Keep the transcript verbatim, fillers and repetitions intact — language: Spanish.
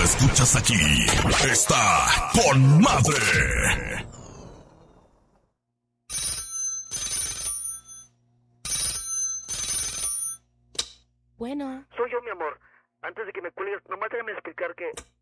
escuchas aquí está con madre. Bueno. Soy yo, mi amor. Antes de que me cuelgues, nomás déjame explicar que